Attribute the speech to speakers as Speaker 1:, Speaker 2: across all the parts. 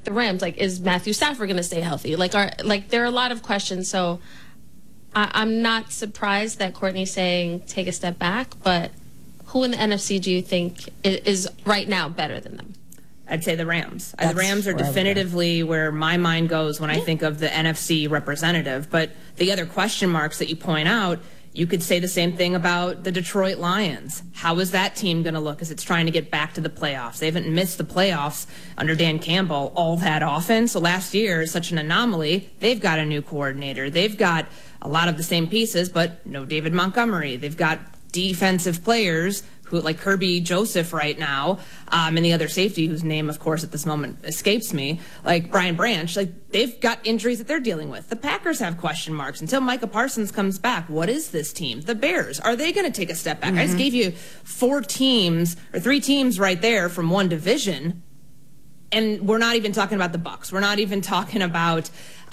Speaker 1: the Rams, like, is Matthew Stafford going to stay healthy? There are a lot of questions. So I'm not surprised that Courtney's saying take a step back, but who in the NFC do you think is right now better than them?
Speaker 2: I'd say the Rams. The Rams are definitively where my mind goes when I think of the NFC representative. But the other question marks that you point out, you could say the same thing about the Detroit Lions. How is that team going to look as it's trying to get back to the playoffs? They haven't missed the playoffs under Dan Campbell all that often. So last year is such an anomaly. They've got a new coordinator. They've got a lot of the same pieces, but no David Montgomery. They've got defensive players who, like Kirby Joseph right now, and the other safety whose name, of course, at this moment escapes me, like Brian Branch. Like, they've got injuries that they're dealing with. The Packers have question marks until Micah Parsons comes back. What is this team? The Bears, are they going to take a step back? I just gave you 3 teams right there from one division, and we're not even talking about the Bucs. We're not even talking about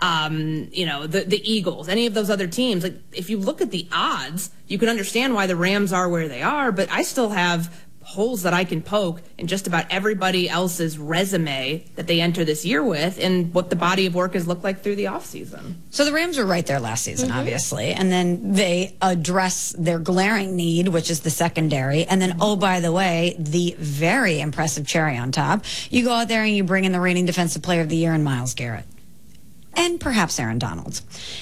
Speaker 2: the Eagles, any of those other teams. Like, if you look at the odds, you can understand why the Rams are where they are, but I still have holes that I can poke in just about everybody else's resume that they enter this year with and what the body of work has looked like through the offseason.
Speaker 3: So the Rams were right there last season, obviously, and then they address their glaring need, which is the secondary, and then, oh, by the way, the very impressive cherry on top, you go out there and you bring in the reigning defensive player of the year in Myles Garrett. And perhaps Aaron Donald.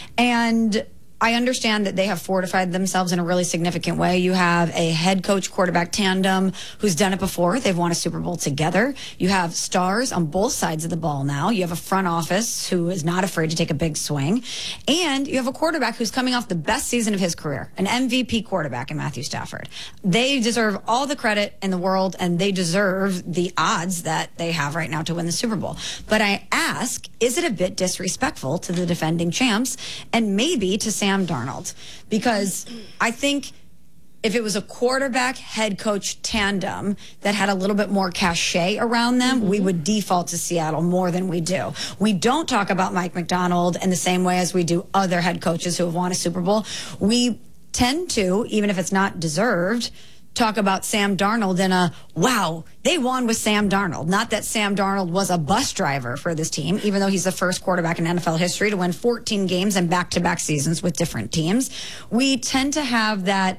Speaker 3: And I understand that they have fortified themselves in a really significant way. You have a head coach quarterback tandem who's done it before. They've won a Super Bowl together. You have stars on both sides of the ball now. You have a front office who is not afraid to take a big swing. And you have a quarterback who's coming off the best season of his career, an MVP quarterback in Matthew Stafford. They deserve all the credit in the world, and they deserve the odds that they have right now to win the Super Bowl. But I ask, is it a bit disrespectful to the defending champs and maybe to Sam Darnold? Because I think if it was a quarterback head coach tandem that had a little bit more cachet around them, we would default to Seattle more than we do. We don't talk about Mike McDonald in the same way as we do other head coaches who have won a Super Bowl. We tend to, even if it's not deserved, talk about Sam Darnold in a, wow, they won with Sam Darnold. Not that Sam Darnold was a bus driver for this team, even though he's the first quarterback in NFL history to win 14 games and back-to-back seasons with different teams. We tend to have that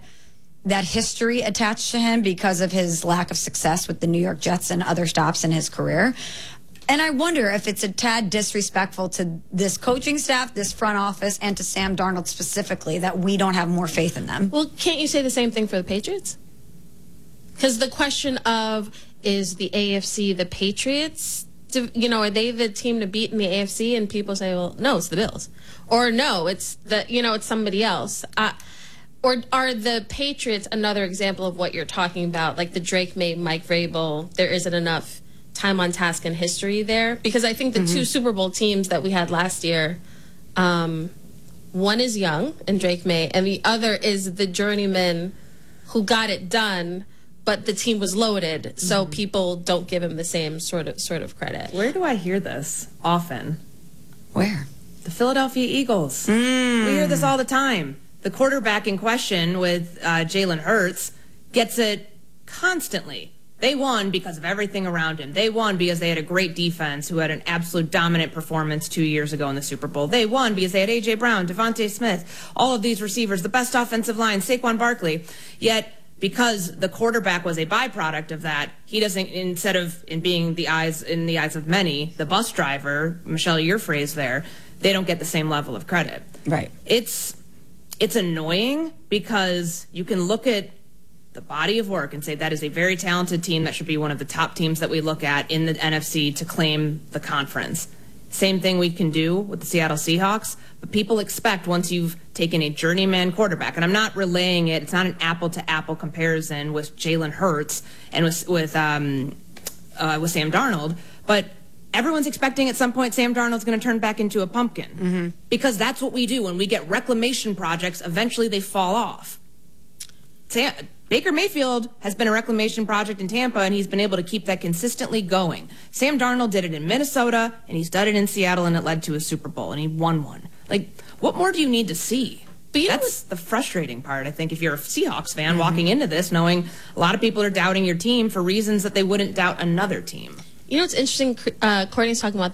Speaker 3: history attached to him because of his lack of success with the New York Jets and other stops in his career. And I wonder if it's a tad disrespectful to this coaching staff, this front office, and to Sam Darnold specifically that we don't have more faith in them.
Speaker 1: Well, can't you say the same thing for the Patriots? Because the question of, is the AFC the Patriots? Are they the team to beat in the AFC? And people say, well, no, it's the Bills. Or no, it's it's somebody else. Or are the Patriots another example of what you're talking about? Like the Drake May, Mike Vrabel, there isn't enough time on task and history there? Because I think the 2 Super Bowl teams that we had last year, one is young and Drake May, and the other is the journeyman who got it done, but the team was loaded, so people don't give him the same sort of credit.
Speaker 2: Where do I hear this often?
Speaker 3: Where?
Speaker 2: The Philadelphia Eagles. We hear this all the time. The quarterback in question with Jalen Hurts gets it constantly. They won because of everything around him. They won because they had a great defense who had an absolute dominant performance 2 years ago in the Super Bowl. They won because they had A.J. Brown, Devontae Smith, all of these receivers, the best offensive line, Saquon Barkley. Yet, because the quarterback was a byproduct of that, he doesn't, instead of being in the eyes of many, the bus driver, Michelle, your phrase there, they don't get the same level of credit.
Speaker 3: Right.
Speaker 2: It's annoying because you can look at the body of work and say that is a very talented team that should be one of the top teams that we look at in the NFC to claim the conference. Same thing we can do with the Seattle Seahawks, but people expect once you've taken a journeyman quarterback, and I'm not relaying it, it's not an apple-to-apple comparison with Jalen Hurts and with Sam Darnold, but everyone's expecting at some point Sam Darnold's going to turn back into a pumpkin because that's what we do. When we get reclamation projects, eventually they fall off. Baker Mayfield has been a reclamation project in Tampa, and he's been able to keep that consistently going. Sam Darnold did it in Minnesota, and he's done it in Seattle, and it led to a Super Bowl, and he won one. Like, what more do you need to see? But that's the frustrating part, I think, if you're a Seahawks fan walking into this, knowing a lot of people are doubting your team for reasons that they wouldn't doubt another team.
Speaker 1: You know what's interesting? Courtney's talking about